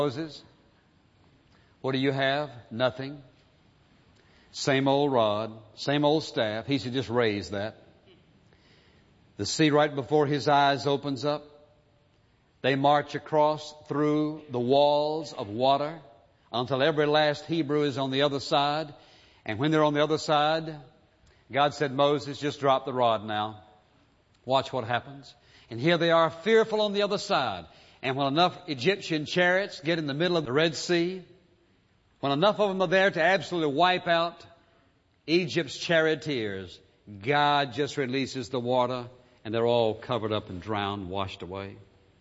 Moses, what do you have? Nothing. Same old rod, same old staff. He should just raise that. The sea right before his eyes opens up. They march across through the walls of water until every last Hebrew is on the other side. And when they're on the other side, God said, Moses, just drop the rod now. Watch what happens. And here they are, fearful on the other side. And when enough Egyptian chariots get in the middle of the Red Sea, when enough of them are there to absolutely wipe out Egypt's charioteers, God just releases the water and they're all covered up and drowned, washed away.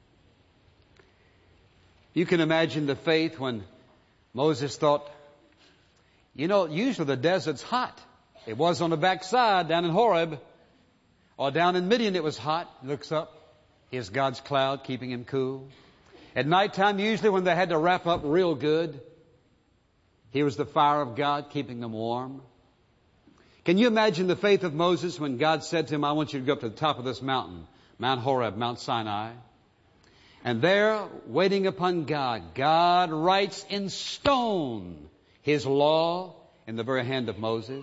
You can imagine the faith when Moses thought, usually the desert's hot. It was on the backside down in Horeb, or down in Midian it was hot. He looks up. Here's God's cloud keeping him cool. At nighttime, usually when they had to wrap up real good, here was the fire of God keeping them warm. Can you imagine the faith of Moses when God said to him, I want you to go up to the top of this mountain, Mount Horeb, Mount Sinai. And there, waiting upon God, God writes in stone His law in the very hand of Moses.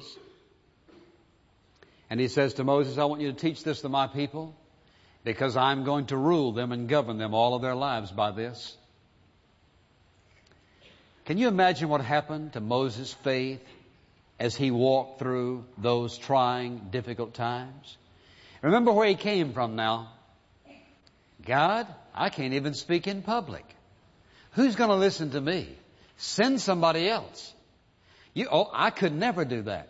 And He says to Moses, I want you to teach this to my people because I'm going to rule them and govern them all of their lives by this. Can you imagine what happened to Moses' faith as he walked through those trying, difficult times? Remember where he came from now. God, I can't even speak in public. Who's going to listen to me? Send somebody else. I could never do that.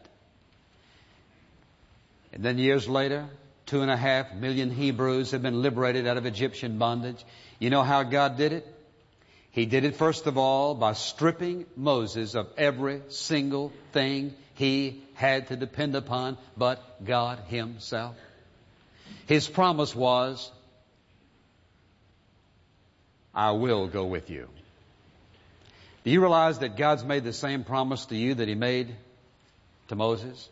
And then years later, 2.5 million Hebrews have been liberated out of Egyptian bondage. You know how God did it? He did it first of all by stripping Moses of every single thing he had to depend upon but God Himself. His promise was, I will go with you. Do you realize that God's made the same promise to you that He made to Moses?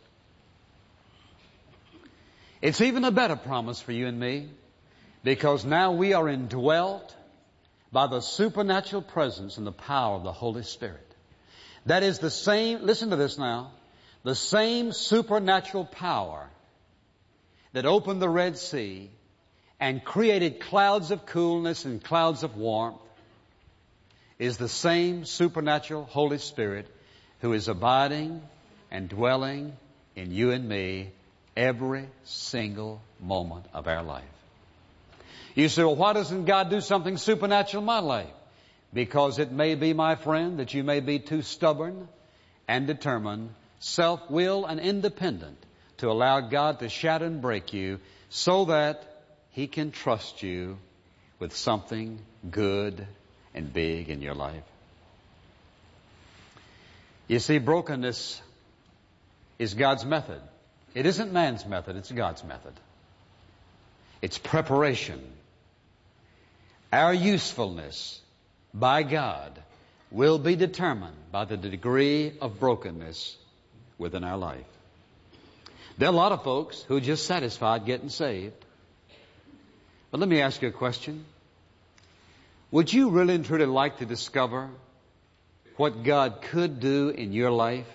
It's even a better promise for you and me because now we are indwelt by the supernatural presence and the power of the Holy Spirit. That is the same, listen to this now, the same supernatural power that opened the Red Sea and created clouds of coolness and clouds of warmth is the same supernatural Holy Spirit who is abiding and dwelling in you and me every single moment of our life. You say, well, why doesn't God do something supernatural in my life? Because it may be, my friend, that you may be too stubborn and determined, self-willed and independent to allow God to shatter and break you so that He can trust you with something good and big in your life. You see, brokenness is God's method. It isn't man's method, it's God's method. It's preparation. Our usefulness by God will be determined by the degree of brokenness within our life. There are a lot of folks who are just satisfied getting saved. But let me ask you a question. Would you really and truly like to discover what God could do in your life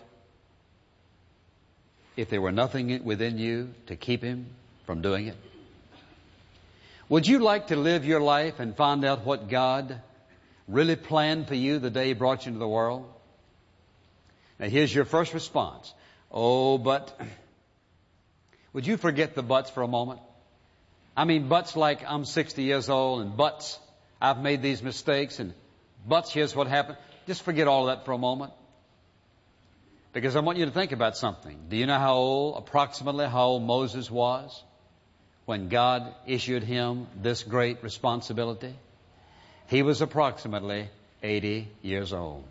if there were nothing within you to keep Him from doing it? Would you like to live your life and find out what God really planned for you the day He brought you into the world? Now here's your first response. Oh, but would you forget the buts for a moment? I mean, buts like I'm 60 years old and buts I've made these mistakes and buts here's what happened. Just forget all of that for a moment. Because I want you to think about something. Do you know approximately how old Moses was when God issued him this great responsibility? He was approximately 80 years old.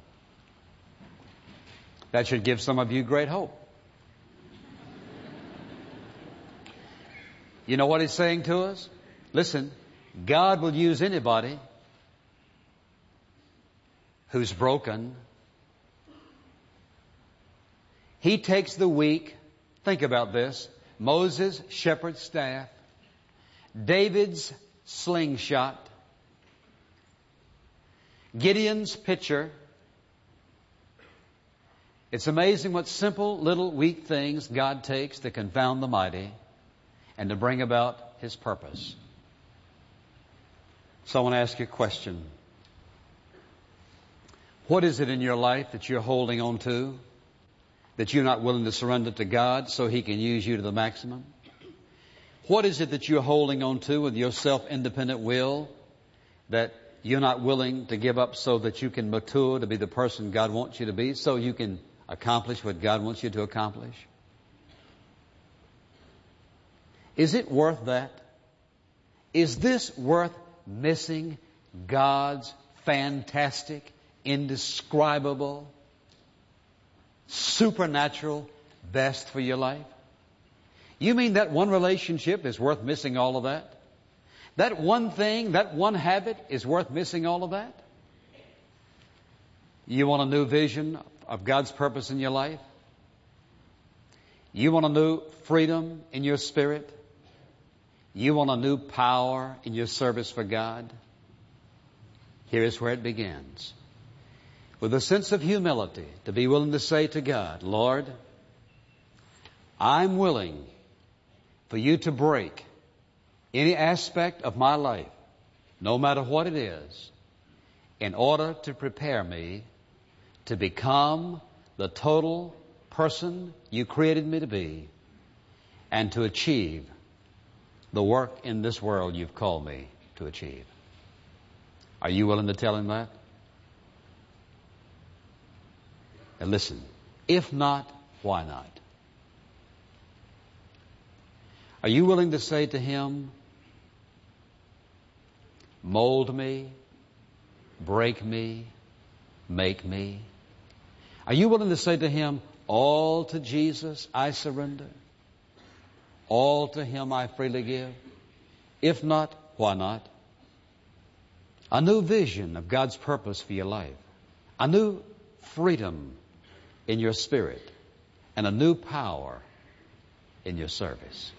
That should give some of you great hope. You know what He's saying to us? Listen, God will use anybody who's broken. He takes the weak. Think about this. Moses' shepherd's staff. David's slingshot. Gideon's picture. It's amazing what simple, little, weak things God takes to confound the mighty and to bring about His purpose. So I want to ask you a question. What is it in your life that you're holding on to, that you're not willing to surrender to God so He can use you to the maximum? What is it that you're holding on to with your self-independent will that you're not willing to give up so that you can mature to be the person God wants you to be, so you can accomplish what God wants you to accomplish? Is it worth that? Is this worth missing God's fantastic, indescribable, supernatural best for your life? You mean that one relationship is worth missing all of that? That one thing, that one habit is worth missing all of that? You want a new vision of God's purpose in your life? You want a new freedom in your spirit? You want a new power in your service for God? Here is where it begins. With a sense of humility, to be willing to say to God, Lord, I'm willing for you to break any aspect of my life, no matter what it is, in order to prepare me to become the total person you created me to be and to achieve the work in this world you've called me to achieve. Are you willing to tell Him that? And listen, if not, why not? Are you willing to say to Him, mold me, break me, make me? Are you willing to say to Him, all to Jesus I surrender? All to Him I freely give? If not, why not? A new vision of God's purpose for your life. A new freedom in your spirit. And a new power in your service.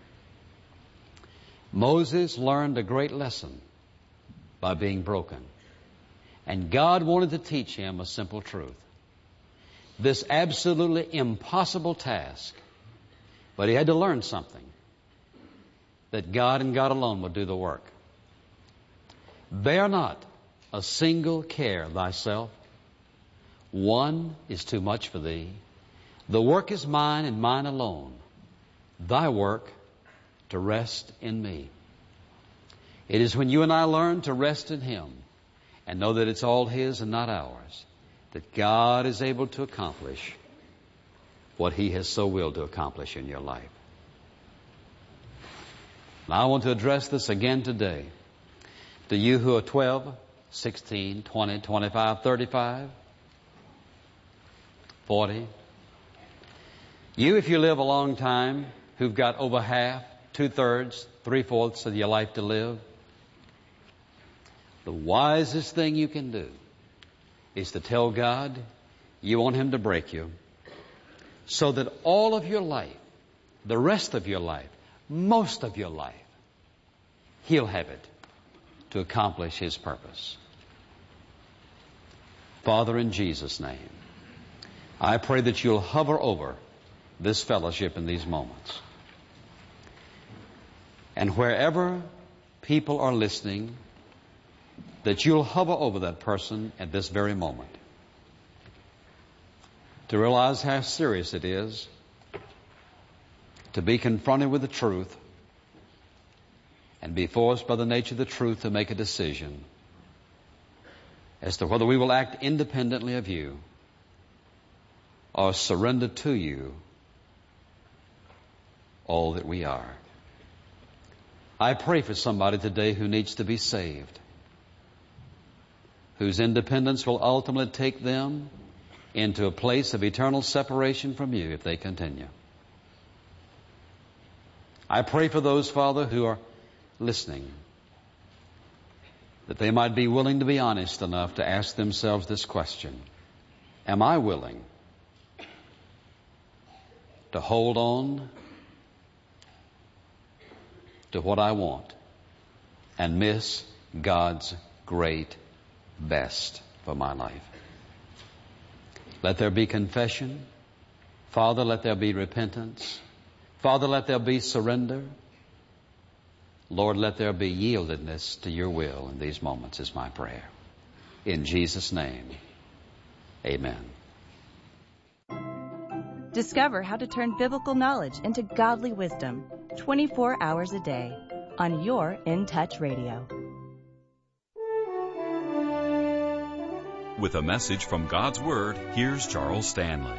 Moses learned a great lesson by being broken. And God wanted to teach him a simple truth. This absolutely impossible task. But he had to learn something. That God and God alone would do the work. Bear not a single care thyself. One is too much for thee. The work is mine and mine alone. Thy work to rest in me. It is when you and I learn to rest in Him and know that it's all His and not ours, that God is able to accomplish what He has so willed to accomplish in your life. Now I want to address this again today to you who are 12, 16, 20, 25, 35, 40. You, if you live a long time, who've got over half, 2/3, 3/4 of your life to live, the wisest thing you can do is to tell God you want Him to break you so that all of your life, the rest of your life, most of your life, He'll have it to accomplish His purpose. Father, in Jesus' name, I pray that you'll hover over this fellowship in these moments. And wherever people are listening, that you'll hover over that person at this very moment. To realize how serious it is to be confronted with the truth and be forced by the nature of the truth to make a decision as to whether we will act independently of you or surrender to you all that we are. I pray for somebody today who needs to be saved, whose independence will ultimately take them into a place of eternal separation from you if they continue. I pray for those, Father, who are listening, that they might be willing to be honest enough to ask themselves this question: am I willing to hold on to what I want and miss God's great best for my life. Let there be confession. Father, let there be repentance. Father, let there be surrender. Lord, let there be yieldedness to your will in these moments is my prayer. In Jesus' name, amen. Discover how to turn biblical knowledge into godly wisdom 24 hours a day on your In Touch Radio. With a message from God's Word, here's Charles Stanley.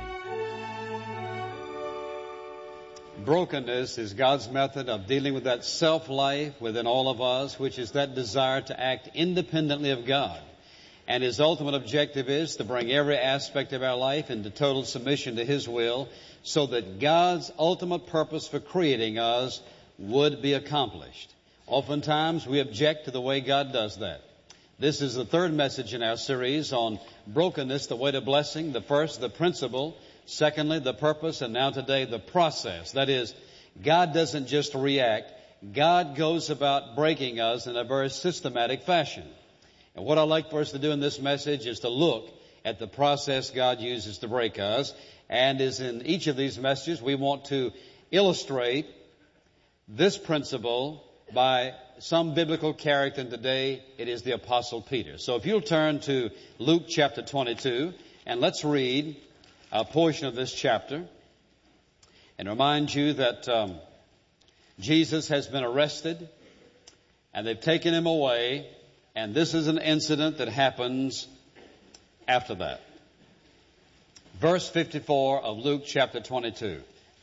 Brokenness is God's method of dealing with that self-life within all of us, which is that desire to act independently of God. And His ultimate objective is to bring every aspect of our life into total submission to His will so that God's ultimate purpose for creating us would be accomplished. Oftentimes we object to the way God does that. This is the third message in our series on brokenness, the way to blessing. The first, the principle. Secondly, the purpose. And now today, the process. That is, God doesn't just react. God goes about breaking us in a very systematic fashion. And what I'd like for us to do in this message is to look at the process God uses to break us. And as in each of these messages, we want to illustrate this principle by some biblical character, and today it is the Apostle Peter. So if you'll turn to Luke chapter 22, and let's read a portion of this chapter, and remind you that Jesus has been arrested, and they've taken Him away, and this is an incident that happens after that. Verse 54 of Luke chapter 22.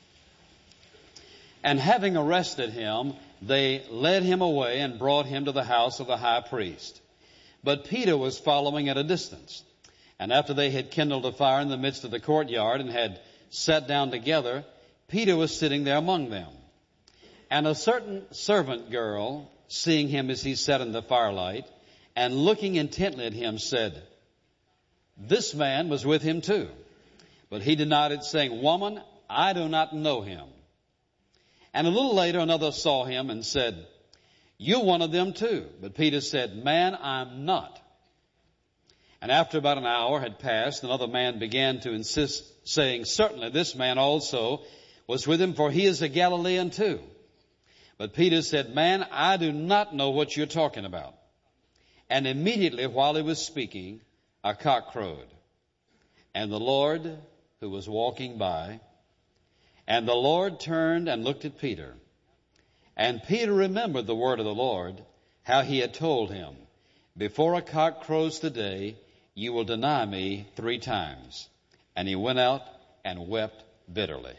And having arrested Him, they led Him away and brought Him to the house of the high priest. But Peter was following at a distance. And after they had kindled a fire in the midst of the courtyard and had sat down together, Peter was sitting there among them. And a certain servant girl, seeing him as he sat in the firelight, and looking intently at him, said, "This man was with him too." But he denied it, saying, "Woman, I do not know him." And a little later another saw him and said, "You're one of them too." But Peter said, "Man, I'm not." And after about an hour had passed, another man began to insist, saying, "Certainly this man also was with him, for he is a Galilean too." But Peter said, "Man, I do not know what you're talking about." And immediately while he was speaking, a cock crowed. And the Lord, who was walking by, and the Lord turned and looked at Peter. And Peter remembered the word of the Lord, how He had told him, "Before a cock crows today, you will deny me 3 times. And he went out and wept bitterly.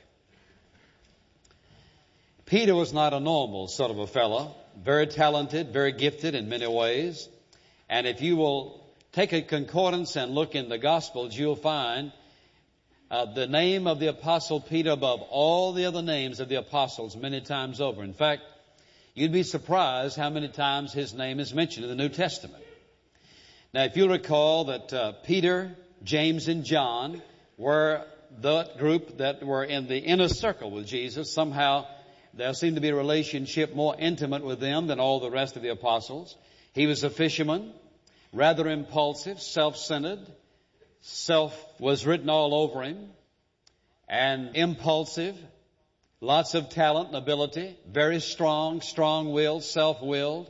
Peter was not a normal sort of a fellow, very talented, very gifted in many ways. And if you will take a concordance and look in the Gospels, you'll find the name of the Apostle Peter above all the other names of the apostles many times over. In fact, you'd be surprised how many times his name is mentioned in the New Testament. Now, if you'll recall that Peter, James, and John were the group that were in the inner circle with Jesus. Somehow there seemed to be a relationship more intimate with them than all the rest of the apostles. He was a fisherman, rather impulsive, self-centered. Self was written all over him, and impulsive, lots of talent and ability, very strong, strong-willed, self-willed.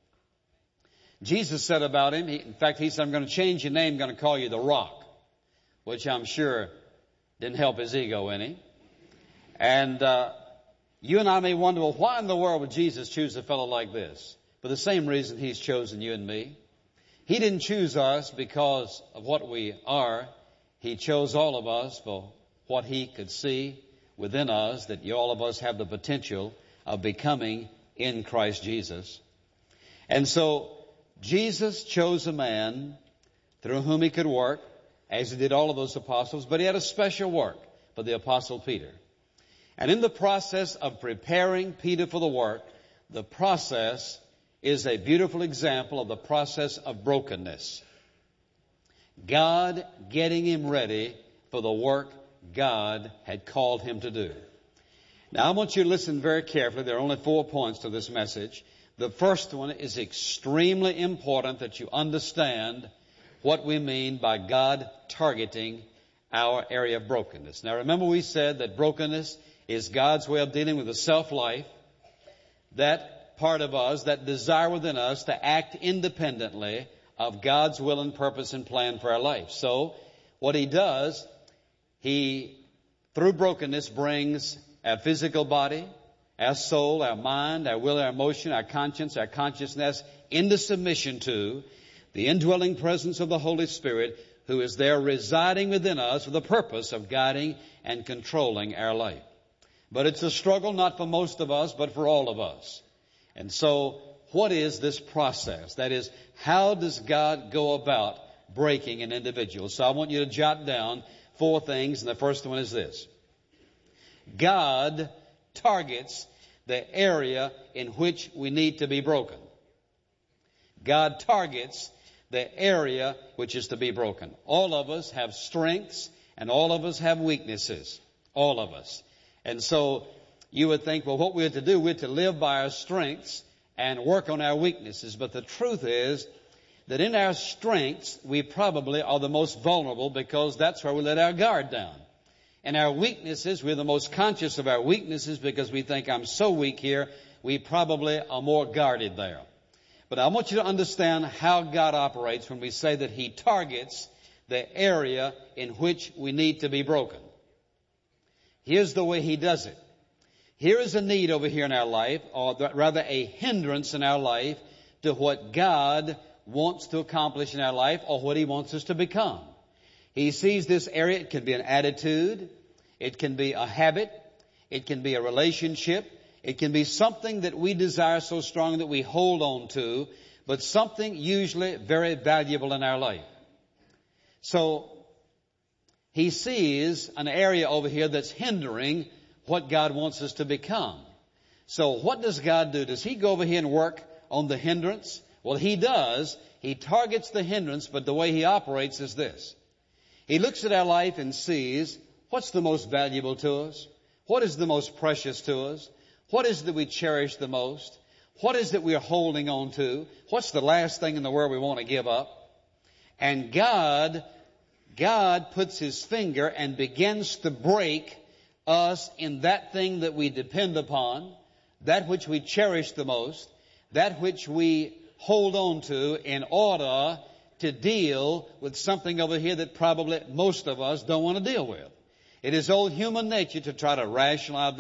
Jesus said about him, in fact, He said, "I'm going to change your name, I'm going to call you the Rock," which I'm sure didn't help his ego any. And you and I may wonder, well, why in the world would Jesus choose a fellow like this? For the same reason He's chosen you and me. He didn't choose us because of what we are. He chose all of us for what He could see within us, that all of us have the potential of becoming in Christ Jesus. And so Jesus chose a man through whom He could work, as He did all of those apostles, but He had a special work for the Apostle Peter. And in the process of preparing Peter for the work, the process is a beautiful example of the process of brokenness. God getting him ready for the work God had called him to do. Now, I want you to listen very carefully. There are only 4 points to this message. The first one is extremely important that you understand what we mean by God targeting our area of brokenness. Now remember, we said that brokenness is God's way of dealing with the self-life, that part of us, that desire within us to act independently of God's will and purpose and plan for our life. So what He does, He, through brokenness, brings our physical body, our soul, our mind, our will, our emotion, our conscience, our consciousness into submission to the indwelling presence of the Holy Spirit, who is there residing within us for the purpose of guiding and controlling our life. But it's a struggle not for most of us, but for all of us. And so, what is this process? That is, how does God go about breaking an individual? So I want you to jot down 4 things, and the first one is this. God targets the area in which we need to be broken. God targets the area which is to be broken. All of us have strengths and all of us have weaknesses. All of us. And so you would think, well, what we're to do, we're to live by our strengths and work on our weaknesses. But the truth is that in our strengths, we probably are the most vulnerable because that's where we let our guard down. And our weaknesses, we're the most conscious of our weaknesses because we think, I'm so weak here, we probably are more guarded there. But I want you to understand how God operates when we say that He targets the area in which we need to be broken. Here's the way He does it. Here is a need over here in our life, or rather a hindrance in our life to what God wants to accomplish in our life or what He wants us to become. He sees this area. It can be an attitude. It can be a habit. It can be a relationship. It can be something that we desire so strong that we hold on to, but something usually very valuable in our life. So He sees an area over here that's hindering what God wants us to become. So what does God do? Does He go over here and work on the hindrance? Well, He does. He targets the hindrance, but the way He operates is this. He looks at our life and sees what's the most valuable to us, what is the most precious to us, what is that we cherish the most, what is that we're holding on to, what's the last thing in the world we want to give up. And God puts His finger and begins to break us in that thing that we depend upon, that which we cherish the most, that which we hold on to in order to deal with something over here that probably most of us don't want to deal with. It is old human nature to try to rationalize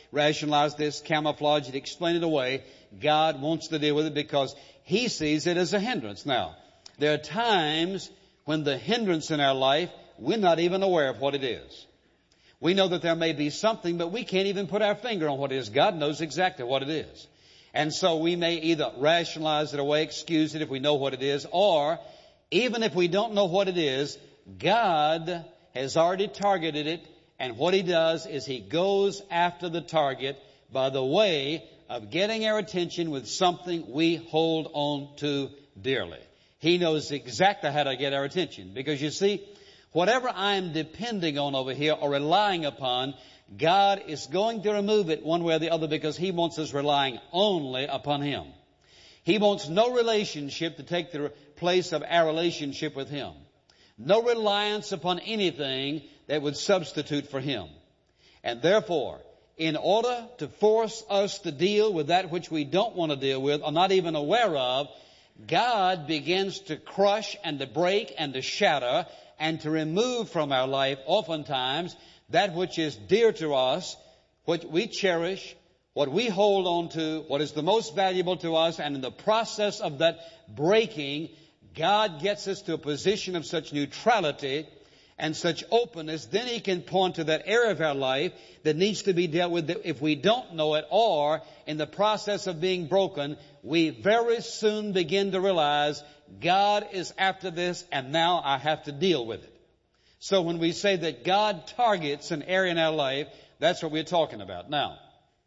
this, camouflage it, explain it away. God wants to deal with it because He sees it as a hindrance. Now, there are times when the hindrance in our life, we're not even aware of what it is. We know that there may be something, but we can't even put our finger on what it is. God knows exactly what it is. And so we may either rationalize it away, excuse it if we know what it is, or even if we don't know what it is, God has already targeted it, and what He does is He goes after the target by the way of getting our attention with something we hold on to dearly. He knows exactly how to get our attention, because you see, whatever I am depending on over here or relying upon, God is going to remove it one way or the other because He wants us relying only upon Him. He wants no relationship to take the place of our relationship with Him. No reliance upon anything that would substitute for Him. And therefore, in order to force us to deal with that which we don't want to deal with or not even aware of, God begins to crush and to break and to shatter and to remove from our life oftentimes that which is dear to us, what we cherish, what we hold on to, what is the most valuable to us. And in the process of that breaking, God gets us to a position of such neutrality and such openness, then He can point to that area of our life that needs to be dealt with if we don't know it, or in the process of being broken, we very soon begin to realize God is after this and now I have to deal with it. So when we say that God targets an area in our life, that's what we're talking about. Now,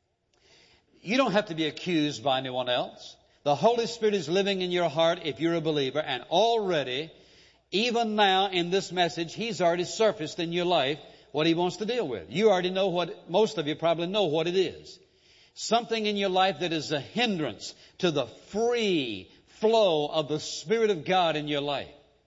you don't have to be accused by anyone else. The Holy Spirit is living in your heart if you're a believer, and already, even now in this message, He's already surfaced in your life what He wants to deal with. You already know most of you probably know what it is. Something in your life that is a hindrance to the free flow of the Spirit of God in your life.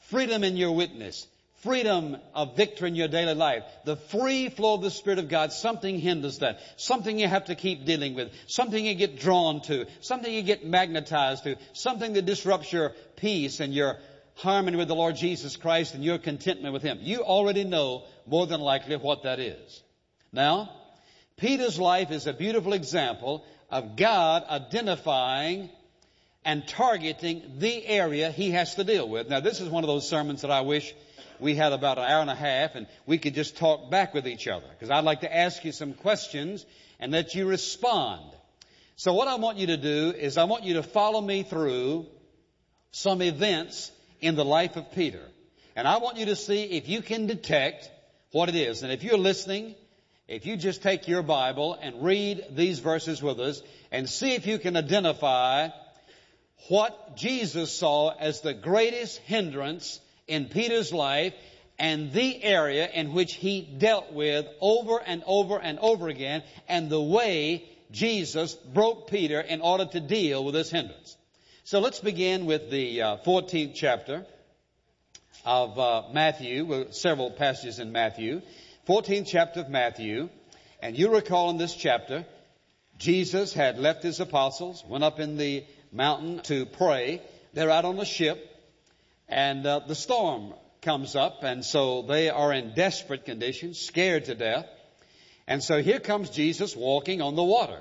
freedom in your witness, freedom of victory in your daily life, the free flow of the Spirit of God, something hinders that. Something you have to keep dealing with. Something you get drawn to. Something you get magnetized to. Something that disrupts your peace and your harmony with the Lord Jesus Christ and your contentment with Him. You already know more than likely what that is. Now, Peter's life is a beautiful example of God identifying and targeting the area He has to deal with. Now, this is one of those sermons that I wish we had about an hour and a half and we could just talk back with each other, because I'd like to ask you some questions and let you respond. So what I want you to do is I want you to follow me through some events in the life of Peter. And I want you to see if you can detect what it is. And if you're listening, if you just take your Bible and read these verses with us and see if you can identify what Jesus saw as the greatest hindrance in Peter's life and the area in which he dealt with over and over and over again, and the way Jesus broke Peter in order to deal with this hindrance. So let's begin with the 14th chapter of Matthew, with several passages in Matthew. 14th chapter of Matthew. And you recall in this chapter, Jesus had left His apostles, went up in the mountain to pray. They're out on the ship, and the storm comes up, and so they are in desperate condition, scared to death. And so here comes Jesus walking on the water.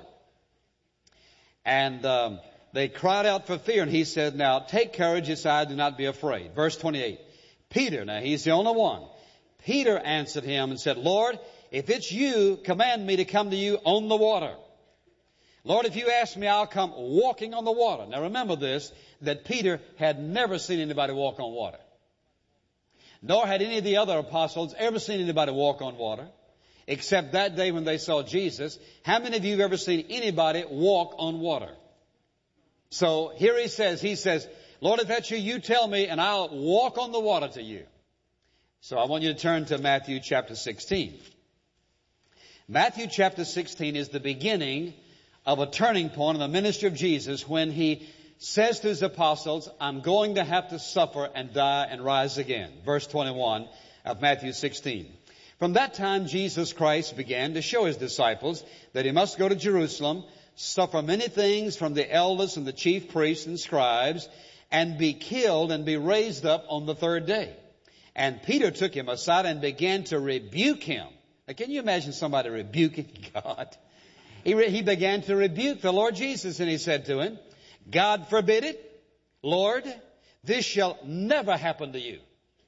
And they cried out for fear, and He said, now take courage, He said, do not be afraid. Verse 28. Peter, now he's the only one. Peter answered Him and said, Lord, if it's You, command me to come to You on the water. Lord, if You ask me, I'll come walking on the water. Now remember this, that Peter had never seen anybody walk on water. Nor had any of the other apostles ever seen anybody walk on water, except that day when they saw Jesus. How many of you have ever seen anybody walk on water? So here he says, Lord, if that's You, You tell me, and I'll walk on the water to You. So I want you to turn to Matthew chapter 16. Matthew chapter 16 is the beginning of a turning point in the ministry of Jesus, when He says to His apostles, I'm going to have to suffer and die and rise again. Verse 21 of Matthew 16. From that time, Jesus Christ began to show His disciples that He must go to Jerusalem, suffer many things from the elders and the chief priests and scribes, and be killed and be raised up on the third day. And Peter took Him aside and began to rebuke Him. Now, can you imagine somebody rebuking God? He began to rebuke the Lord Jesus, and he said to Him, God forbid it, Lord, this shall never happen to You.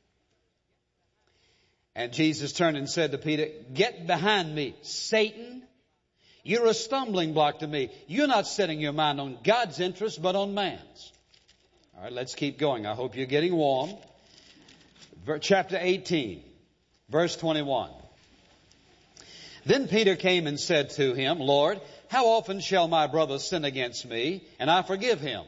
And Jesus turned and said to Peter, get behind me, Satan. You're a stumbling block to me. You're not setting your mind on God's interest, but on man's. All right, let's keep going. I hope you're getting warm. Chapter 18, verse 21. Then Peter came and said to Him, Lord, how often shall my brother sin against me, and I forgive him?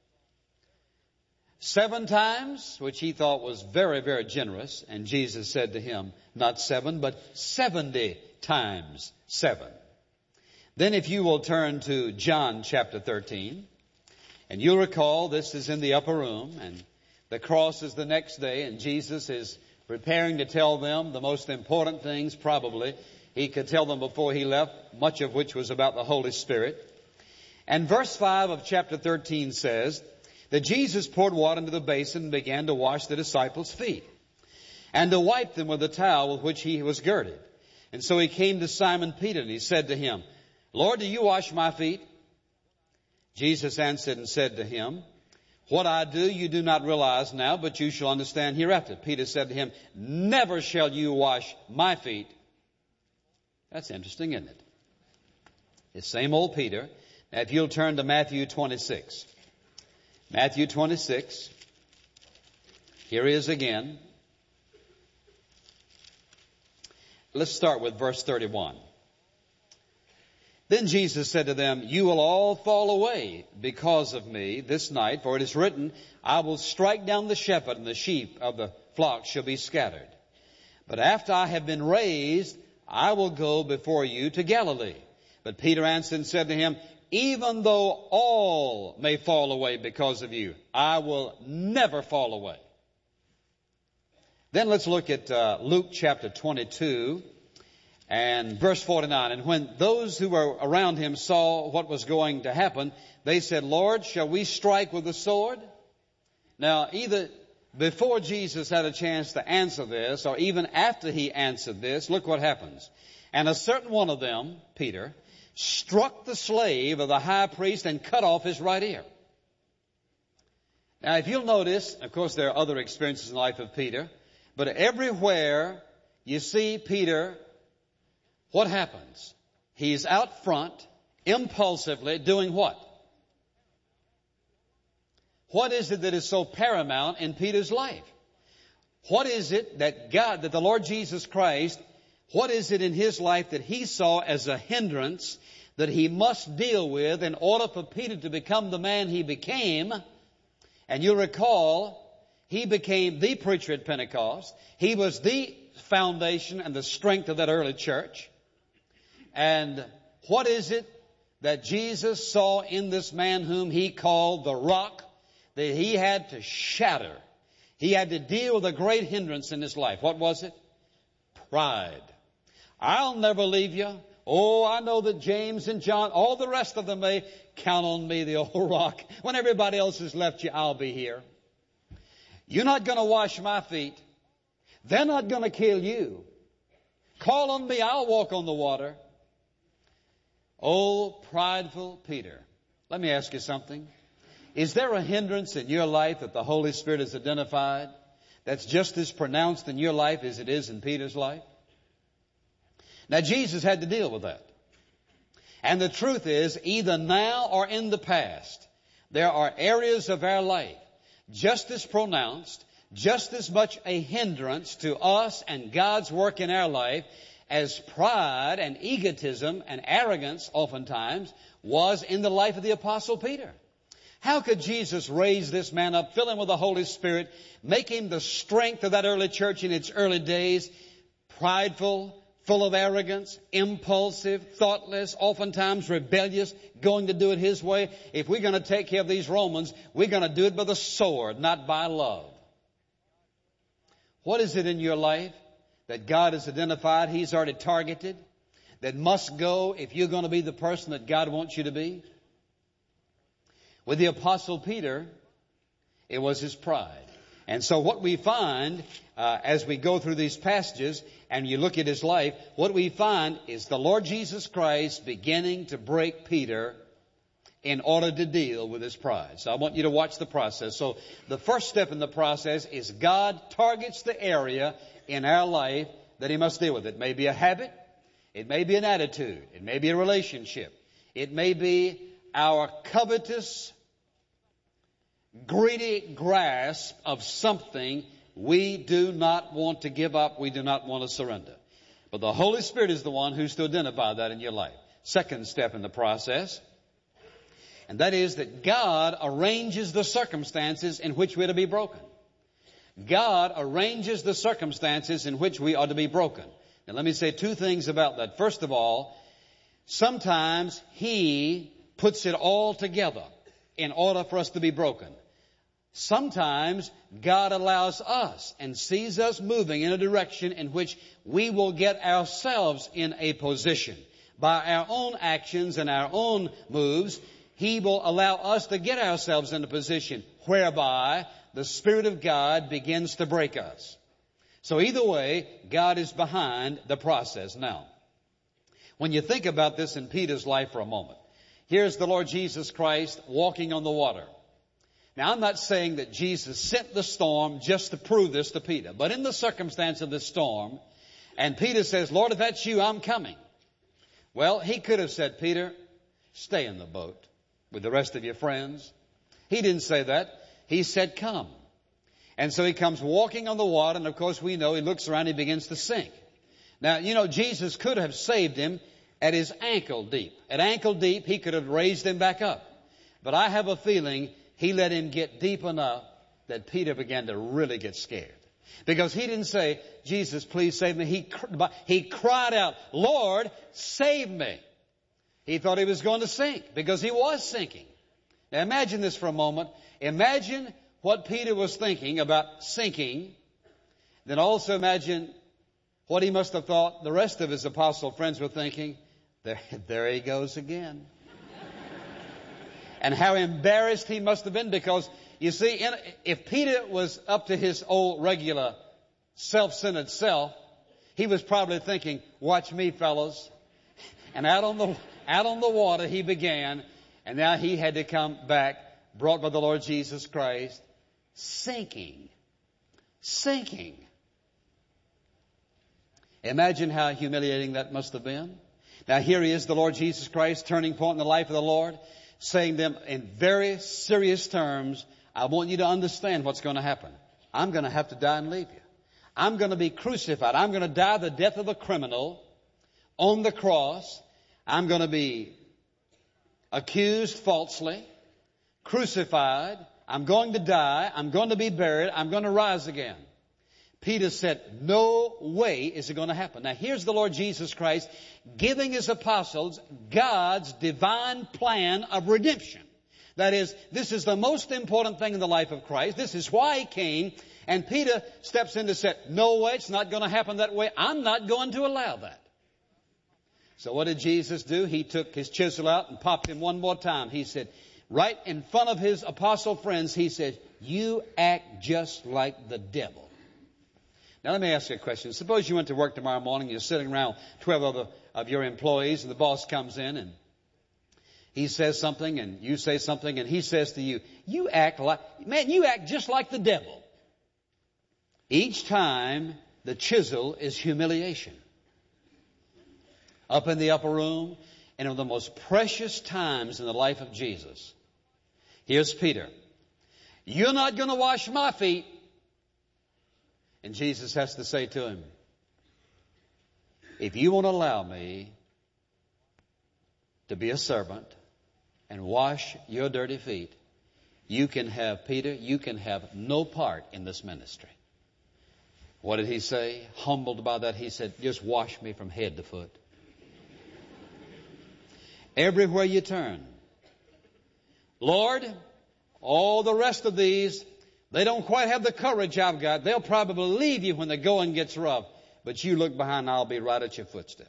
7 times, which he thought was very, very generous. And Jesus said to him, not 7, but 70 times 7. Then if you will turn to John chapter 13, and you'll recall this is in the upper room, and the cross is the next day, and Jesus is preparing to tell them the most important things probably He could tell them before He left, much of which was about the Holy Spirit. And verse 5 of chapter 13 says that Jesus poured water into the basin and began to wash the disciples' feet, and to wipe them with the towel with which He was girded. And so He came to Simon Peter, and He said to him, Lord, do you wash my feet? Jesus answered and said to him, what I do you do not realize now, but you shall understand hereafter. Peter said to Him, never shall you wash my feet. That's interesting, isn't it? It's same old Peter. Now, if you'll turn to Matthew 26. Matthew 26. Here He is again. Let's start with verse 31. Then Jesus said to them, you will all fall away because of me this night, for it is written, I will strike down the shepherd, and the sheep of the flock shall be scattered. But after I have been raised, I will go before you to Galilee. But Peter answered and said to Him, even though all may fall away because of You, I will never fall away. Then let's look at Luke chapter 22 and verse 49. And when those who were around him saw what was going to happen, they said, Lord, shall we strike with the sword? Now, either before Jesus had a chance to answer this, or even after he answered this, look what happens. And a certain one of them, Peter, struck the slave of the high priest and cut off his right ear. Now, if you'll notice, of course, there are other experiences in the life of Peter, but everywhere you see Peter, what happens? He's out front, impulsively doing what? What is it that is so paramount in Peter's life? What is it that God, that the Lord Jesus Christ, what is it in his life that he saw as a hindrance that he must deal with in order for Peter to become the man he became? And you'll recall, he became the preacher at Pentecost. He was the foundation and the strength of that early church. And what is it that Jesus saw in this man whom he called the rock that he had to shatter? He had to deal with a great hindrance in his life. What was it? Pride. I'll never leave you. Oh, I know that James and John, all the rest of them may count on me, the old rock. When everybody else has left you, I'll be here. You're not going to wash my feet. They're not going to kill you. Call on me, I'll walk on the water. Oh, prideful Peter. Let me ask you something. Is there a hindrance in your life that the Holy Spirit has identified that's just as pronounced in your life as it is in Peter's life? Now, Jesus had to deal with that. And the truth is, either now or in the past, there are areas of our life just as pronounced, just as much a hindrance to us and God's work in our life as pride and egotism and arrogance oftentimes was in the life of the Apostle Peter. How could Jesus raise this man up, fill him with the Holy Spirit, make him the strength of that early church in its early days, prideful, full of arrogance, impulsive, thoughtless, oftentimes rebellious, going to do it his way? If we're going to take care of these Romans, we're going to do it by the sword, not by love. What is it in your life that God has identified, He's already targeted, that must go if you're going to be the person that God wants you to be? With the Apostle Peter, it was his pride. And so what we find as we go through these passages and you look at his life, what we find is the Lord Jesus Christ beginning to break Peter in order to deal with his pride. So I want you to watch the process. So the first step in the process is God targets the area in our life that He must deal with. It may be a habit. It may be an attitude. It may be a relationship. It may be our covetous, greedy grasp of something we do not want to give up, we do not want to surrender. But the Holy Spirit is the one who's to identify that in your life. Second step in the process, and that is that God arranges the circumstances in which we're to be broken. God arranges the circumstances in which we are to be broken. Now let me say two things about that. First of all, sometimes He puts it all together in order for us to be broken. Sometimes God allows us and sees us moving in a direction in which we will get ourselves in a position. By our own actions and our own moves, He will allow us to get ourselves in a position whereby the Spirit of God begins to break us. So either way, God is behind the process. Now, when you think about this in Peter's life for a moment, here's the Lord Jesus Christ walking on the water. Now, I'm not saying that Jesus sent the storm just to prove this to Peter. But in the circumstance of the storm, and Peter says, Lord, if that's you, I'm coming. Well, He could have said, Peter, stay in the boat with the rest of your friends. He didn't say that. He said, come. And so He comes walking on the water, and of course we know He looks around, He begins to sink. Now, you know, Jesus could have saved him at his ankle deep. At ankle deep, He could have raised him back up. But I have a feeling He let him get deep enough that Peter began to really get scared. Because he didn't say, Jesus, please save me. He cried out, Lord, save me. He thought he was going to sink because he was sinking. Now imagine this for a moment. Imagine what Peter was thinking about sinking then also imagine what he must have thought the rest of his apostle friends were thinking. There he goes again. And how embarrassed he must have been, because, you see, if Peter was up to his old regular self-centered self, he was probably thinking, watch me, fellows. And out on the water he began, and now he had to come back, brought by the Lord Jesus Christ, sinking. Imagine how humiliating that must have been. Now here he is, the Lord Jesus Christ, turning point in the life of the Lord, saying to them in very serious terms, I want you to understand what's going to happen. I'm going to have to die and leave you. I'm going to be crucified. I'm going to die the death of a criminal on the cross. I'm going to be accused falsely, crucified. I'm going to die. I'm going to be buried. I'm going to rise again. Peter said, no way is it going to happen. Now here's the Lord Jesus Christ giving his apostles God's divine plan of redemption. That is, this is the most important thing in the life of Christ. This is why he came. And Peter steps in and said, no way, it's not going to happen that way. I'm not going to allow that. So what did Jesus do? He took his chisel out and popped him one more time. He said, right in front of his apostle friends, he said, you act just like the devil. Now let me ask you a question. Suppose you went to work tomorrow morning, you're sitting around 12 other of your employees, and the boss comes in and he says something and you say something, and he says to you, you act just like the devil. Each time the chisel is humiliation. Up in the upper room, and of the most precious times in the life of Jesus. Here's Peter. You're not going to wash my feet. And Jesus has to say to him, if you won't allow me to be a servant and wash your dirty feet, you can have, Peter, you can have no part in this ministry. What did he say? Humbled by that, he said, just wash me from head to foot. Everywhere you turn. Lord, all the rest of these, they don't quite have the courage I've got. They'll probably leave you when the going gets rough. But you look behind, I'll be right at your footsteps.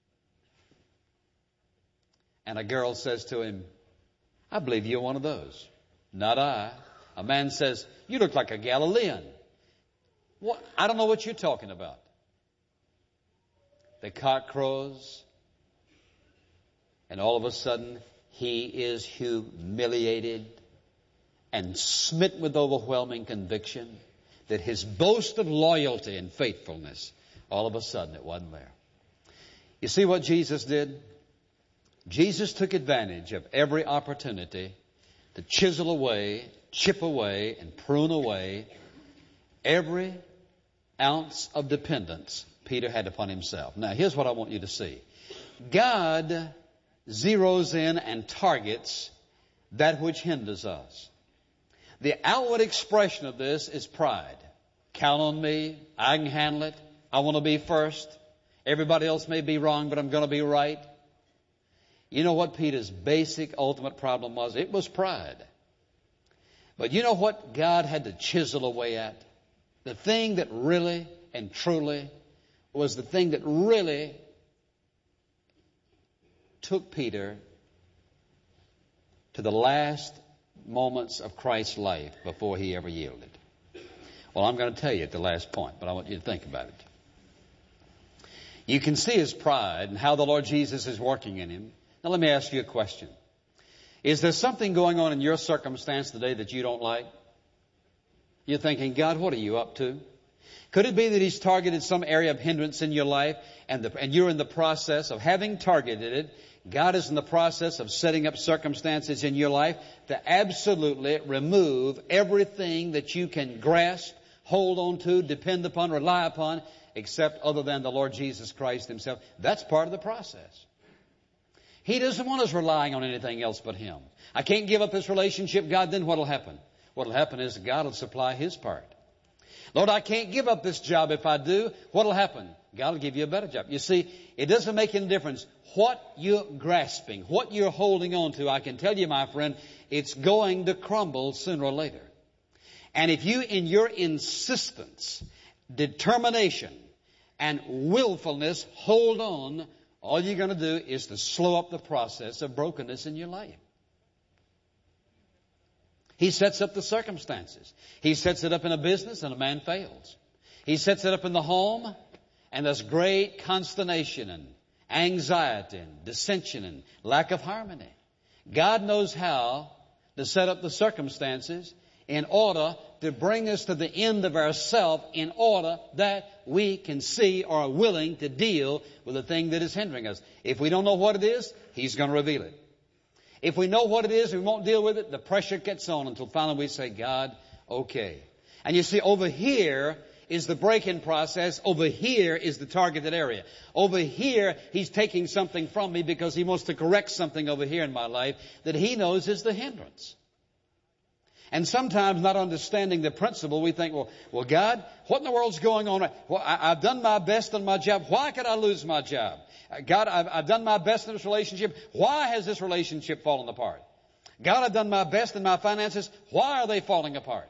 And a girl says to him, I believe you're one of those. Not I. A man says, you look like a Galilean. What? I don't know what you're talking about. The cock crows. And all of a sudden, he is humiliated and smitten with overwhelming conviction that his boast of loyalty and faithfulness, all of a sudden it wasn't there. You see what Jesus did? Jesus took advantage of every opportunity to chisel away, chip away, and prune away every ounce of dependence Peter had upon himself. Now, here's what I want you to see. God zeroes in and targets that which hinders us. The outward expression of this is pride. Count on me. I can handle it. I want to be first. Everybody else may be wrong, but I'm going to be right. You know what Peter's basic, ultimate problem was? It was pride. But you know what God had to chisel away at? The thing that really and truly was the thing that really took Peter to the last moments of Christ's life before he ever yielded. Well, I'm going to tell you at the last point, but I want you to think about it. You can see his pride and how the Lord Jesus is working in him. Now let me ask you a question. Is there something going on in your circumstance today that you don't like? You're thinking, God, what are you up to? Could it be that he's targeted some area of hindrance in your life and you're in the process of having targeted it? God is in the process of setting up circumstances in your life to absolutely remove everything that you can grasp, hold on to, depend upon, rely upon, except other than the Lord Jesus Christ himself. That's part of the process. He doesn't want us relying on anything else but him. I can't give up this relationship, God, then what'll happen? What'll happen is God will supply his part. Lord, I can't give up this job. If I do, what'll happen? God will give you a better job. You see, it doesn't make any difference what you're grasping, what you're holding on to. I can tell you, my friend, it's going to crumble sooner or later. And if you, in your insistence, determination, and willfulness hold on, all you're going to do is to slow up the process of brokenness in your life. He sets up the circumstances. He sets it up in a business and a man fails. He sets it up in the home and there's great consternation and anxiety and dissension and lack of harmony. God knows how to set up the circumstances in order to bring us to the end of ourself, in order that we can see or are willing to deal with the thing that is hindering us. If we don't know what it is, He's going to reveal it. If we know what it is, we won't deal with it, the pressure gets on until finally we say, God, okay. And you see, over here is the break-in process. Over here is the targeted area. Over here, He's taking something from me because He wants to correct something over here in my life that He knows is the hindrance. And sometimes, not understanding the principle, we think, well, God, what in the world's going on? Well, I've done my best on my job. Why could I lose my job? God, I've done my best in this relationship. Why has this relationship fallen apart? God, I've done my best in my finances. Why are they falling apart?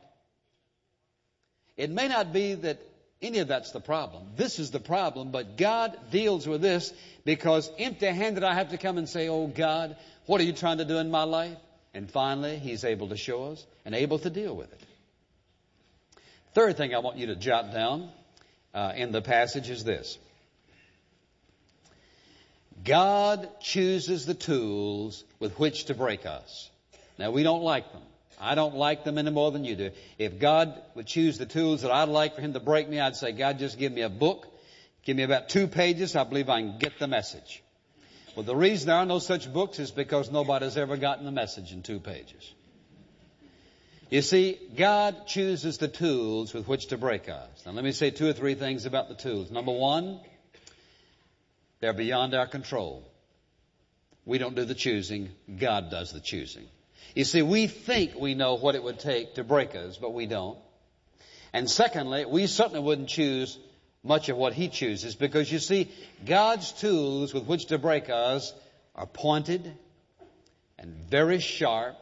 It may not be that any of that's the problem. This is the problem, but God deals with this because empty-handed I have to come and say, oh God, what are you trying to do in my life? And finally, He's able to show us and able to deal with it. Third thing I want you to jot down in the passage is this. God chooses the tools with which to break us. Now, we don't like them. I don't like them any more than you do. If God would choose the tools that I'd like for Him to break me, I'd say, God, just give me a book. Give me about 2 pages. I believe I can get the message. Well, the reason there are no such books is because nobody's ever gotten the message in 2 pages. You see, God chooses the tools with which to break us. Now, let me say 2 or 3 things about the tools. Number one, they're beyond our control. We don't do the choosing. God does the choosing. You see, we think we know what it would take to break us, but we don't. And secondly, we certainly wouldn't choose much of what He chooses because, you see, God's tools with which to break us are pointed and very sharp,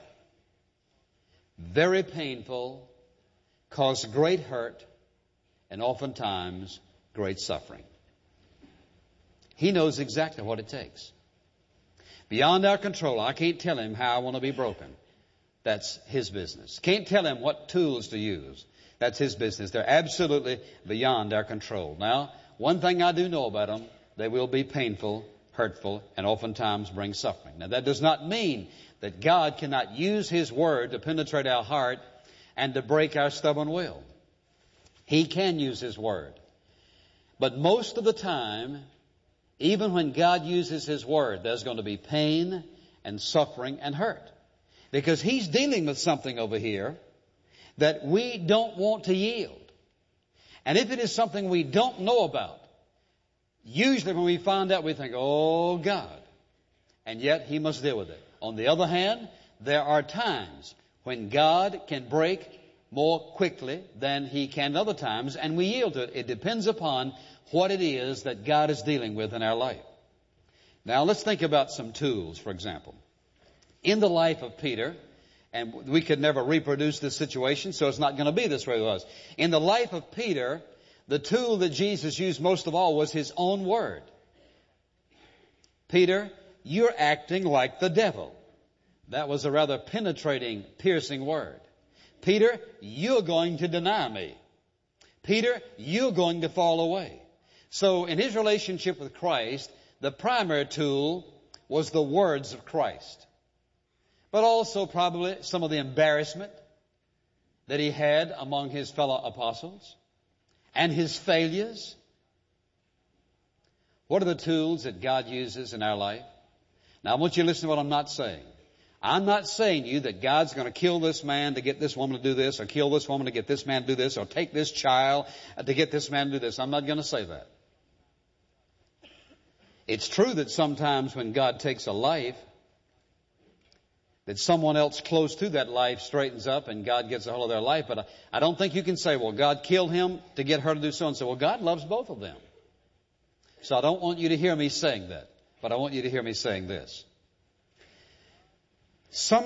very painful, cause great hurt, and oftentimes great suffering. He knows exactly what it takes. Beyond our control, I can't tell Him how I want to be broken. That's His business. Can't tell Him what tools to use. That's His business. They're absolutely beyond our control. Now, one thing I do know about them, they will be painful, hurtful, and oftentimes bring suffering. Now, that does not mean that God cannot use His Word to penetrate our heart and to break our stubborn will. He can use His Word. But most of the time, even when God uses His Word, there's going to be pain and suffering and hurt. Because He's dealing with something over here that we don't want to yield. And if it is something we don't know about, usually when we find out we think, oh God, and yet He must deal with it. On the other hand, there are times when God can break more quickly than He can other times, and we yield to it. It depends upon what it is that God is dealing with in our life. Now let's think about some tools, for example. In the life of Peter, and we could never reproduce this situation, so it's not going to be this way with us. In the life of Peter, the tool that Jesus used most of all was His own word. Peter, you're acting like the devil. That was a rather penetrating, piercing word. Peter, you're going to deny me. Peter, you're going to fall away. So in his relationship with Christ, the primary tool was the words of Christ. But also probably some of the embarrassment that he had among his fellow apostles and his failures. What are the tools that God uses in our life? Now I want you to listen to what I'm not saying. I'm not saying to you that God's going to kill this man to get this woman to do this, or kill this woman to get this man to do this, or take this child to get this man to do this. I'm not going to say that. It's true that sometimes when God takes a life, that someone else close to that life straightens up and God gets a hold of their life. But I don't think you can say, well, God killed him to get her to do so and so. Well, God loves both of them. So I don't want you to hear me saying that. But I want you to hear me saying this.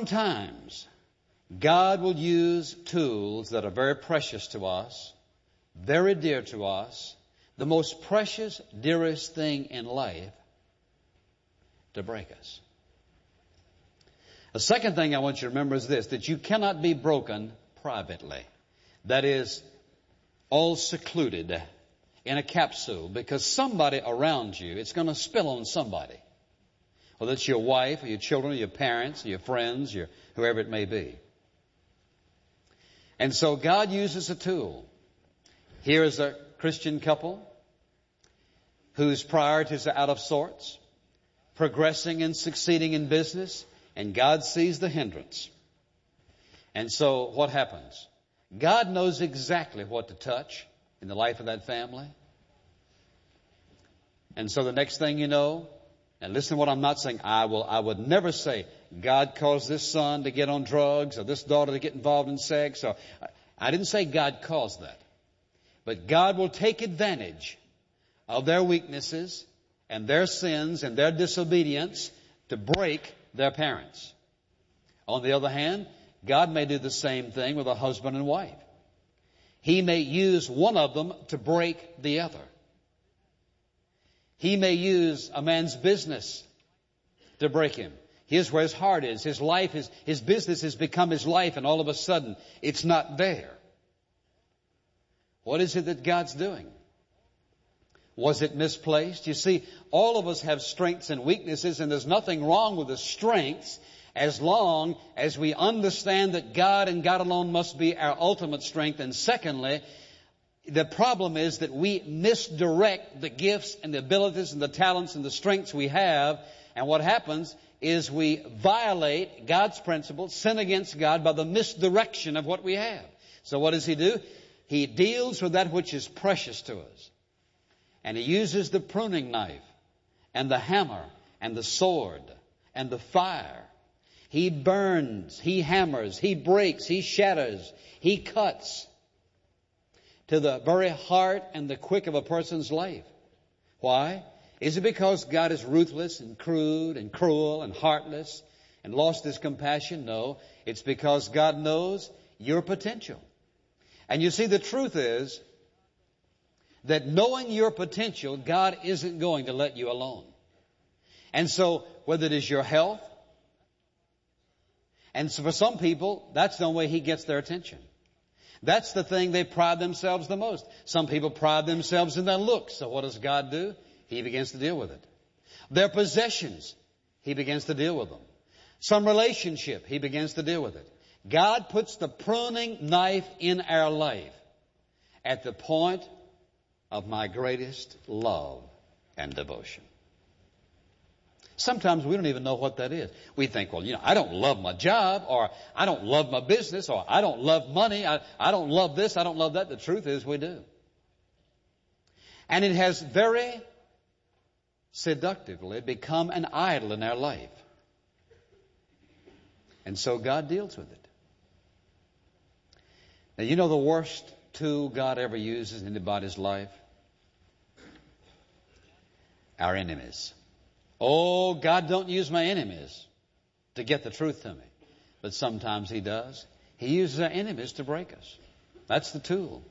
Sometimes God will use tools that are very precious to us very dear to us, the most precious, dearest thing in life, to break us. The second thing I want you to remember is this, that you cannot be broken privately. That is, all secluded in a capsule, because somebody around you, it's going to spill on somebody. Whether it's your wife or your children or your parents or your friends, or whoever it may be. And so God uses a tool. Here is a Christian couple whose priorities are out of sorts, progressing and succeeding in business, and God sees the hindrance. And so what happens? God knows exactly what to touch in the life of that family. And so the next thing you know, and listen to what I'm not saying, I would never say, God caused this son to get on drugs or this daughter to get involved in sex. Or I didn't say God caused that. But God will take advantage of their weaknesses and their sins and their disobedience to break their parents. On the other hand, God may do the same thing with a husband and wife. He may use one of them to break the other. He may use a man's business to break him. Here's where his heart is. His life, his business has become his life, and all of a sudden, it's not there. What is it that God's doing? Was it misplaced? You see, all of us have strengths and weaknesses, and there's nothing wrong with the strengths as long as we understand that God and God alone must be our ultimate strength. And secondly, the problem is that we misdirect the gifts and the abilities and the talents and the strengths we have. And what happens is we violate God's principles, sin against God by the misdirection of what we have. So what does He do? He deals with that which is precious to us. And He uses the pruning knife and the hammer and the sword and the fire. He burns, He hammers, He breaks, He shatters, He cuts to the very heart and the quick of a person's life. Why? Is it because God is ruthless and crude and cruel and heartless and lost His compassion? No. It's because God knows your potential. And you see, the truth is that knowing your potential, God isn't going to let you alone. And so, whether it is your health, and so for some people, that's the only way He gets their attention. That's the thing they pride themselves the most. Some people pride themselves in their looks. So what does God do? He begins to deal with it. Their possessions, He begins to deal with them. Some relationship, He begins to deal with it. God puts the pruning knife in our life at the point of my greatest love and devotion. Sometimes we don't even know what that is. We think, well, I don't love my job, or I don't love my business, or I don't love money, I don't love this, I don't love that. The truth is we do. And it has very seductively become an idol in our life. And so God deals with it. Now, you know the worst tool God ever uses in anybody's life? Our enemies. Oh, God don't use my enemies to get the truth to me. But sometimes He does. He uses our enemies to break us. That's the tool.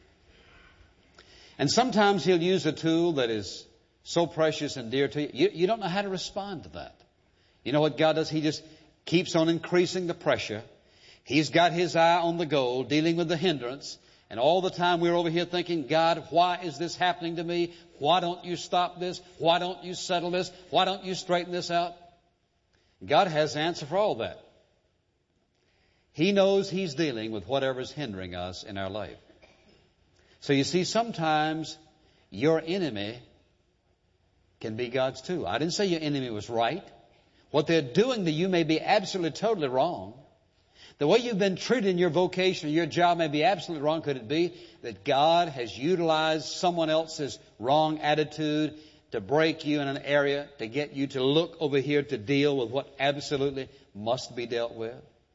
And sometimes He'll use a tool that is so precious and dear to you. You don't know how to respond to that. You know what God does? He just keeps on increasing the pressure. He's got His eye on the goal, dealing with the hindrance. And all the time we're over here thinking, God, why is this happening to me? Why don't you stop this? Why don't you settle this? Why don't you straighten this out? God has the answer for all that. He knows He's dealing with whatever's hindering us in our life. So you see, sometimes your enemy can be God's too. I didn't say your enemy was right. What they're doing to you may be absolutely, totally wrong. The way you've been treated in your vocation or your job may be absolutely wrong. Could it be that God has utilized someone else's wrong attitude to break you in an area, to get you to look over here to deal with what absolutely must be dealt with?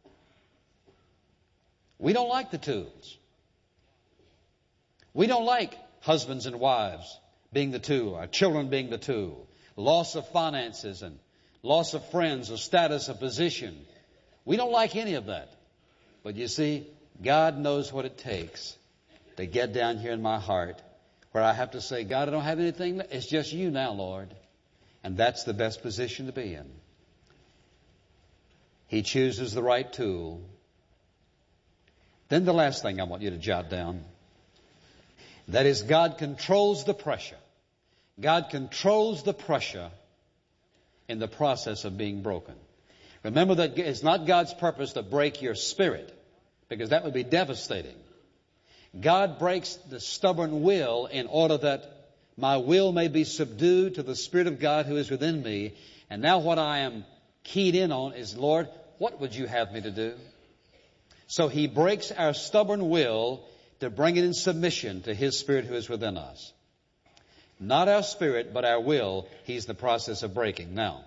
We don't like the tools. We don't like husbands and wives being the tool, our children being the tool, loss of finances and loss of friends or status or position. We don't like any of that. But you see, God knows what it takes to get down here in my heart where I have to say, God, I don't have anything. It's just you now, Lord. And that's the best position to be in. He chooses the right tool. Then the last thing I want you to jot down, that is, God controls the pressure. God controls the pressure in the process of being broken. Remember that it's not God's purpose to break your spirit, because that would be devastating. God breaks the stubborn will in order that my will may be subdued to the Spirit of God who is within me. And now what I am keyed in on is, Lord, what would you have me to do? So He breaks our stubborn will to bring it in submission to His Spirit who is within us. Not our spirit, but our will, He's the process of breaking. Now,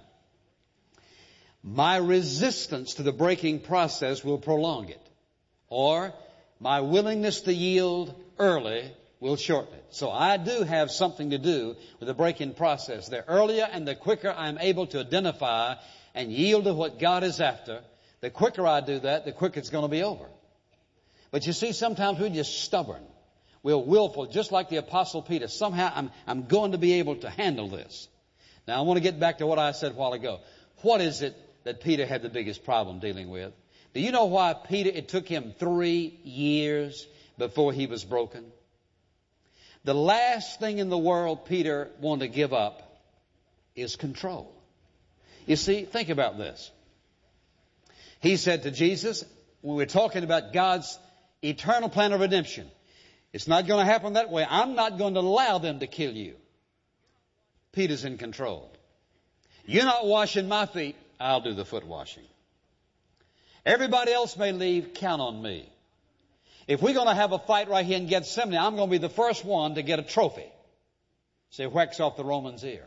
my resistance to the breaking process will prolong it. Or my willingness to yield early will shorten it. So I do have something to do with the breaking process. The earlier and the quicker I'm able to identify and yield to what God is after, the quicker I do that, the quicker it's going to be over. But you see, sometimes we're just stubborn. We're willful, just like the Apostle Peter. Somehow I'm going to be able to handle this. Now I want to get back to what I said a while ago. What is it that Peter had the biggest problem dealing with? Do you know why it took him 3 years before he was broken? The last thing in the world Peter wanted to give up is control. You see, think about this. He said to Jesus, when we're talking about God's eternal plan of redemption, it's not going to happen that way. I'm not going to allow them to kill you. Peter's in control. You're not washing my feet. I'll do the foot washing. Everybody else may leave. Count on me. If we're going to have a fight right here in Gethsemane, I'm going to be the first one to get a trophy. So he whacks off the Roman's ear.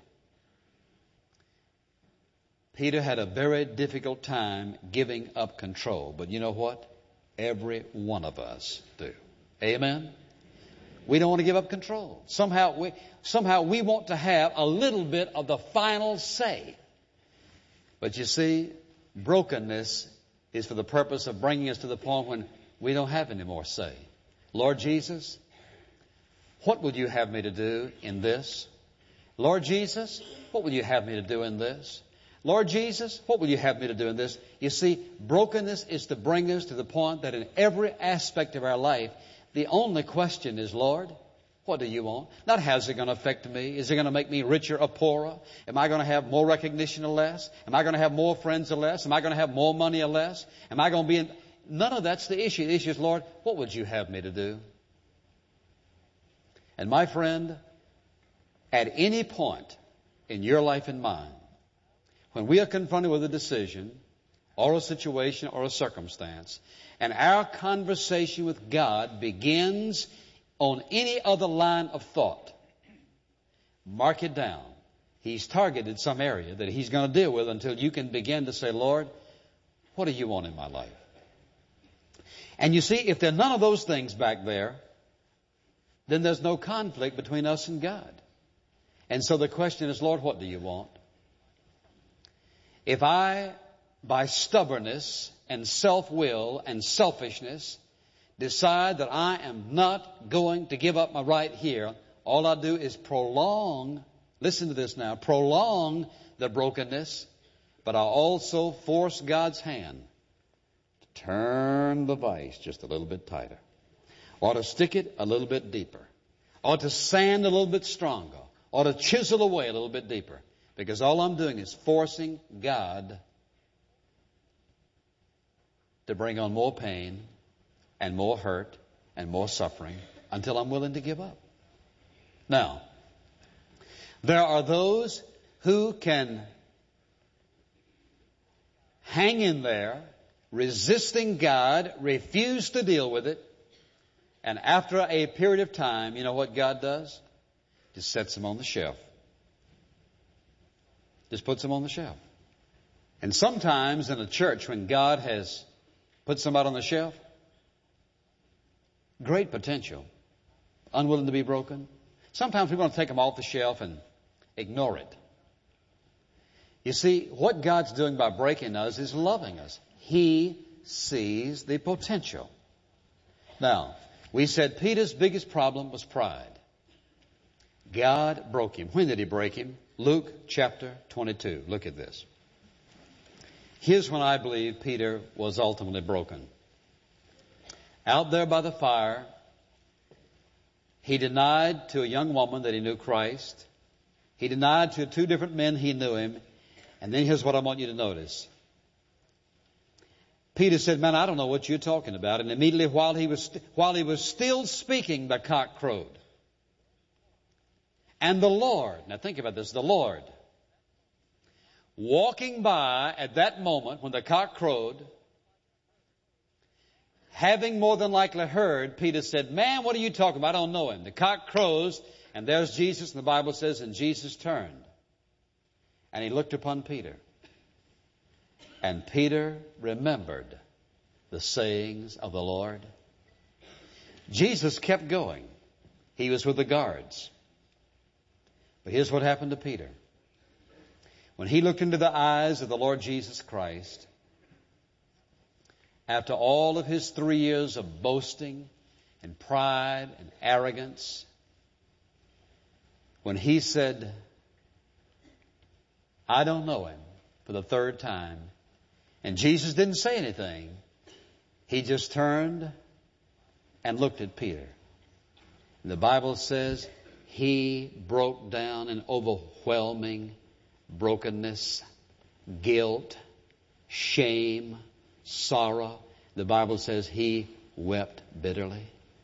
Peter had a very difficult time giving up control. But you know what? Every one of us do. Amen? We don't want to give up control. Somehow we want to have a little bit of the final say. But you see, brokenness is for the purpose of bringing us to the point when we don't have any more say. Lord Jesus, what would you have me to do in this? Lord Jesus, what will you have me to do in this? Lord Jesus, what will you have me to do in this? You see, brokenness is to bring us to the point that in every aspect of our life, the only question is, Lord, what do you want? Not how's it going to affect me? Is it going to make me richer or poorer? Am I going to have more recognition or less? Am I going to have more friends or less? Am I going to have more money or less? Am I going to be in... None of that's the issue. The issue is, Lord, what would you have me to do? And my friend, at any point in your life and mine, when we are confronted with a decision or a situation or a circumstance, and our conversation with God begins on any other line of thought, mark it down. He's targeted some area that He's going to deal with until you can begin to say, Lord, what do you want in my life? And you see, if there are none of those things back there, then there's no conflict between us and God. And so the question is, Lord, what do you want? If I, by stubbornness and self-will and selfishness, decide that I am not going to give up my right here, all I do is prolong, listen to this now, prolong the brokenness, but I also force God's hand to turn the vise just a little bit tighter, or to stick it a little bit deeper, or to sand a little bit stronger, or to chisel away a little bit deeper, because all I'm doing is forcing God to bring on more pain and more hurt and more suffering until I'm willing to give up. Now, there are those who can hang in there, resisting God, refuse to deal with it, and after a period of time, you know what God does? Just sets them on the shelf. Just puts them on the shelf. And sometimes in a church, when God has put somebody on the shelf, great potential, unwilling to be broken. Sometimes we want to take them off the shelf and ignore it. You see, what God's doing by breaking us is loving us. He sees the potential. Now, We said Peter's biggest problem was pride. God broke him. When did he break him? Luke chapter 22. Look at this. Here's when I believe Peter was ultimately broken. Out there by the fire, he denied to a young woman that he knew Christ. He denied to 2 different men he knew him. And then here's what I want you to notice. Peter said, man, I don't know what you're talking about. And immediately while he was still speaking, the cock crowed. And the Lord, now think about this, the Lord, walking by at that moment when the cock crowed, having more than likely heard, Peter said, man, what are you talking about? I don't know him. The cock crows, and there's Jesus, and the Bible says, and Jesus turned. And he looked upon Peter. And Peter remembered the sayings of the Lord. Jesus kept going. He was with the guards. But here's what happened to Peter. When he looked into the eyes of the Lord Jesus Christ, after all of his 3 years of boasting and pride and arrogance, when he said, I don't know him, for the 3rd time, and Jesus didn't say anything, he just turned and looked at Peter. And the Bible says he broke down in overwhelming brokenness, guilt, shame, sorrow. The Bible says he wept bitterly.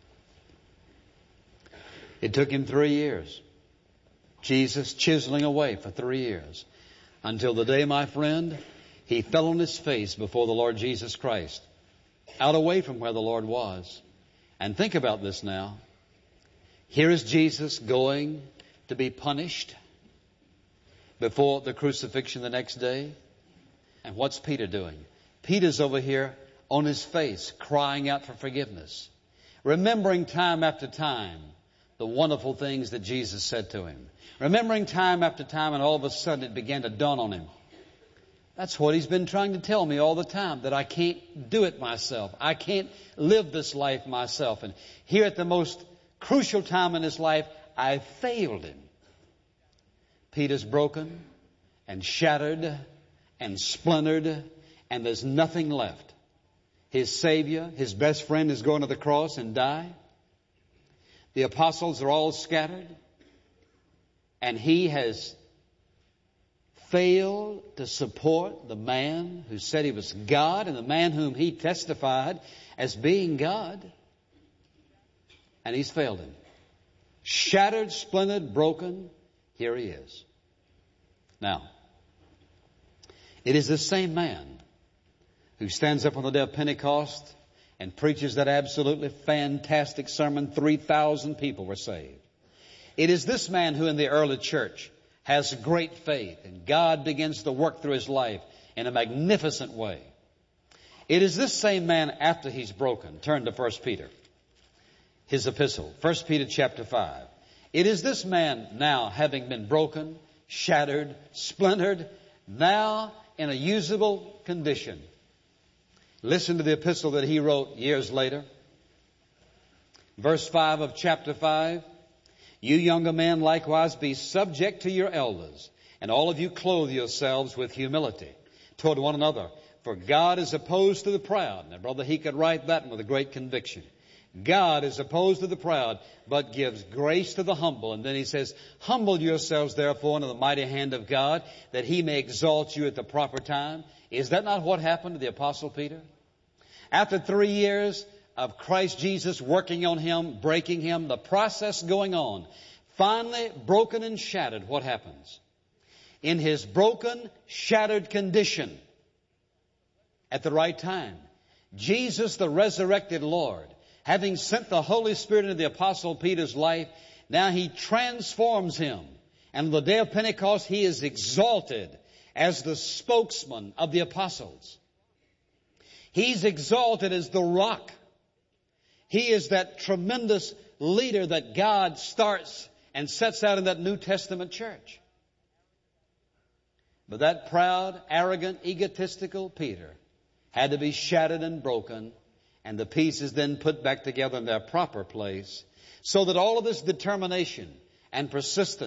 It took him 3 years. Jesus chiseling away for 3 years. Until the day, my friend, he fell on his face before the Lord Jesus Christ. Out away from where the Lord was. And think about this now. Here is Jesus going to be punished before the crucifixion the next day. And what's Peter doing? Peter's over here on his face, crying out for forgiveness. Remembering time after time the wonderful things that Jesus said to him. Remembering time after time, and all of a sudden it began to dawn on him. That's what he's been trying to tell me all the time, that I can't do it myself. I can't live this life myself. And here at the most crucial time in his life, I failed him. Peter's broken and shattered and splintered, and there's nothing left. His Savior, his best friend, is going to the cross and die. The apostles are all scattered, and he has failed to support the man who said he was God and the man whom he testified as being God. And he's failed him. Shattered, splintered, broken, here he is. Now, it is the same man who stands up on the day of Pentecost and preaches that absolutely fantastic sermon. 3,000 people were saved. It is this man who in the early church has great faith, and God begins to work through his life in a magnificent way. It is this same man after he's broken. Turn to 1 Peter, his epistle, 1 Peter chapter 5. It is this man now, having been broken, shattered, splintered, now in a usable condition. Listen to the epistle that he wrote years later. Verse 5 of chapter 5. You younger men likewise be subject to your elders, and all of you clothe yourselves with humility toward one another. For God is opposed to the proud. Now, brother, he could write that with a great conviction. God is opposed to the proud, but gives grace to the humble. And then he says, humble yourselves therefore under the mighty hand of God, that he may exalt you at the proper time. Is that not what happened to the Apostle Peter? After 3 years of Christ Jesus working on him, breaking him, the process going on, finally broken and shattered, what happens? In his broken, shattered condition, at the right time, Jesus, the resurrected Lord, having sent the Holy Spirit into the Apostle Peter's life, now he transforms him. And on the day of Pentecost, he is exalted as the spokesman of the apostles. He's exalted as the rock. He is that tremendous leader that God starts and sets out in that New Testament church. But that proud, arrogant, egotistical Peter had to be shattered and broken and the pieces then put back together in their proper place, so that all of this determination and persistence